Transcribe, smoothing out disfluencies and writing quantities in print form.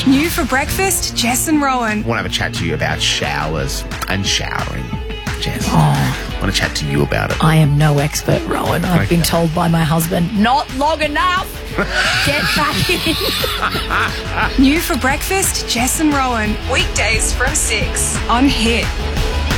New for breakfast, Jess and Rowan. I want to have a chat to you about showers and showering, Jess. Oh, I want to chat to you about it. I am no expert, Rowan. I've been told by my husband, not long enough. Get back in. New for breakfast, Jess and Rowan. Weekdays from 6 on Hit.